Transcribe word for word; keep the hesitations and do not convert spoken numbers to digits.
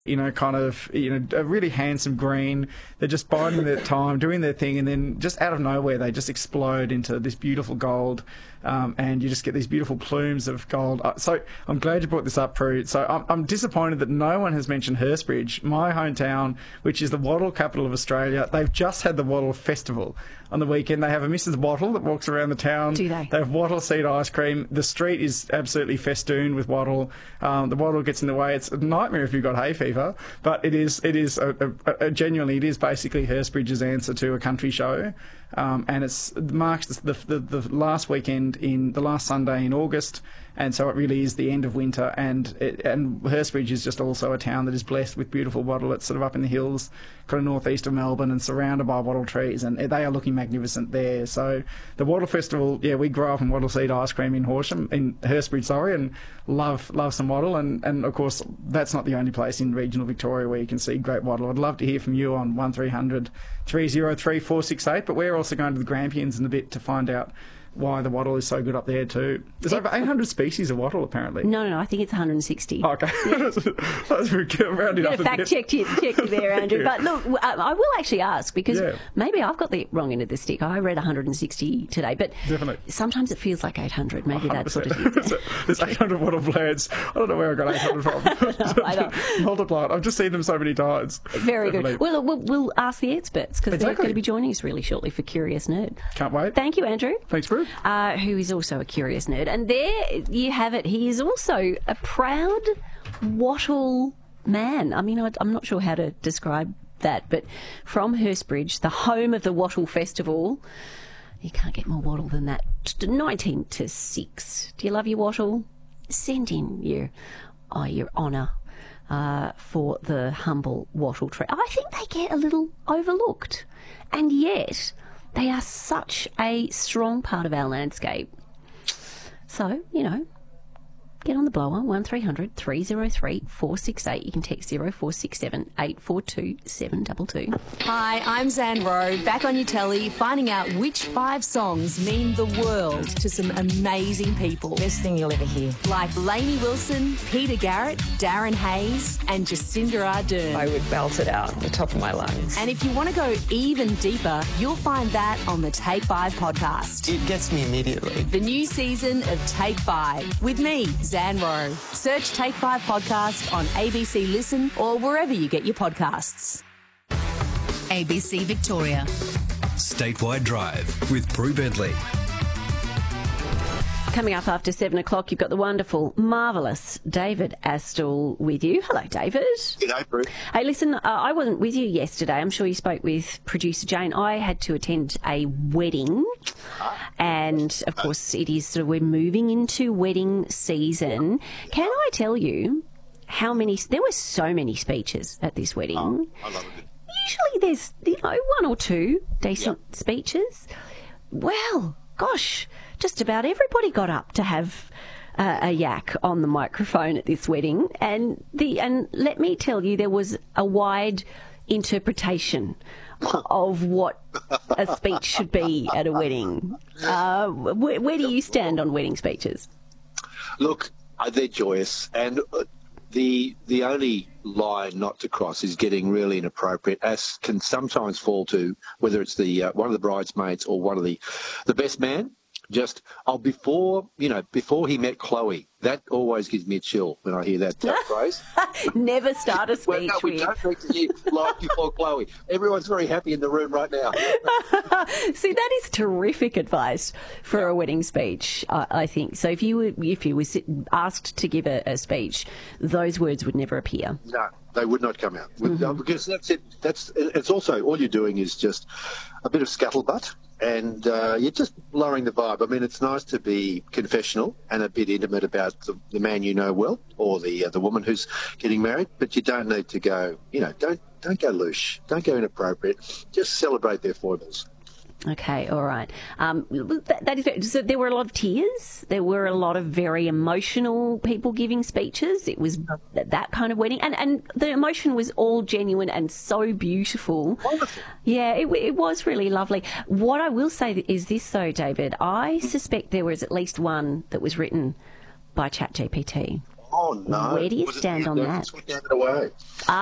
you know, kind of, you know, a really handsome green. They're just biding their time, doing their thing, and then just out of nowhere, they just explode into this beautiful gold, um, and you just get these beautiful plumes of gold. Uh, so I'm glad you brought this up, Prue. So I'm, I'm disappointed that no one has mentioned Hurstbridge, my hometown, which is the wattle capital of Australia. They've just had the Wattle Festival on the weekend. They have a Missus Wattle that walks around the town. Do they? They have wattle seed ice cream. The street is absolutely festooned with wattle. Um, the wattle gets in the way. It's a nightmare if you've got hay fever, but it is it is a, a, a, genuinely it is basically Hurstbridge's answer to a country show, um, and it's it marks the, the the last weekend in the last Sunday in August. And so it really is the end of winter, and it, and Hurstbridge is just also a town that is blessed with beautiful wattle. It's sort of up in the hills, kind of northeast of Melbourne, and surrounded by wattle trees, and they are looking magnificent there. So the Wattle Festival, yeah, we grow up in wattle seed ice cream in Horsham, in Hurstbridge, sorry, and love love some wattle. And, and of course, that's not the only place in regional Victoria where you can see great wattle. I'd love to hear from you on one three hundred three oh three four six eight, but we're also going to the Grampians in a bit to find out why the wattle is so good up there too. There's over eight hundred species of wattle, apparently. No, no, no, I think it's one hundred sixty. Oh, okay. That's rounded up a fact bit. checked you, checked you there, Andrew. But look, I will actually ask, because Yeah. maybe I've got the wrong end of the stick. I read one hundred sixty today, but Definitely. sometimes it feels like eight hundred. Maybe that's what it one hundred is. percent. There's eight hundred wattle plants. I don't know where I got eight hundred from. I don't. Multiply it. I've just seen them so many times. Very Definitely. good. Well, we'll, we'll ask the experts, because they're Exactly. going to be joining us really shortly for Curious Nerd. Can't wait. Thank you, Andrew. Thanks, Prue. Uh, who is also a curious nerd. And there you have it. He is also a proud wattle man. I mean, I, I'm not sure how to describe that, but from Hurstbridge, the home of the Wattle Festival, you can't get more wattle than that. nineteen to six. Do you love your wattle? Send in your, oh, your honour uh, for the humble wattle tree. I think they get a little overlooked, and yet they are such a strong part of our landscape. So, you know, get on the blower, one three hundred three oh three four six eight. You can text oh four six seven eight four two seven two two. Hi, I'm Zan Rowe, back on your telly, finding out which five songs mean the world to some amazing people. Best thing you'll ever hear. Like Lainey Wilson, Peter Garrett, Darren Hayes, and Jacinda Ardern. I would belt it out at the top of my lungs. And if you want to go even deeper, you'll find that on the Take Five podcast. It gets me immediately. The new season of Take Five with me, Zan Rowe. Search Take Five podcast on A B C Listen or wherever you get your podcasts. A B C Victoria. Statewide Drive with Prue Bentley. Coming up after seven o'clock, you've got the wonderful, marvellous David Astle with you. Hello, David. G'day, Bruce. Hey, listen, uh, I wasn't with you yesterday. I'm sure you spoke with producer Jane. I had to attend a wedding, and of course, it is sort of, we're moving into wedding season. Can I tell you how many? There were so many speeches at this wedding. Oh, I love it. Usually, there's you know one or two decent yep. speeches. Well, gosh, just about everybody got up to have uh, a yak on the microphone at this wedding, and the and let me tell you, there was a wide interpretation of what a speech should be at a wedding. Uh, where, where do you stand on wedding speeches? Look, uh, they're joyous, and uh, the the only line not to cross is getting really inappropriate, as can sometimes fall to whether it's the uh, one of the bridesmaids or one of the the best man. Just oh, before you know, before he met Chloe, that always gives me a chill when I hear that uh, phrase. Never start a speech well, no, we with. don't need to hear like before Chloe. Everyone's very happy in the room right now. See, that is terrific advice for yeah. a wedding speech. I, I think so. If you were if you were asked to give a, a speech, those words would never appear. No, they would not come out With, Mm-hmm. uh, because that's it. That's it's also all you're doing is just a bit of scuttlebutt. And uh, you're just lowering the vibe. I mean, it's nice to be confessional and a bit intimate about the, the man you know well, or the uh, the woman who's getting married. But you don't need to go, you know, don't don't go louche, don't go inappropriate. Just celebrate their foibles. Okay, all right. Um, that, that is very, so there were a lot of tears. There were a lot of very emotional people giving speeches. It was that kind of wedding, and and the emotion was all genuine and so beautiful. Wonderful. Yeah, it, it was really lovely. What I will say is this, though, David. I suspect there was at least one that was written by ChatGPT. Oh no! Where do you Was it stand the on Olympics that? we gave it away?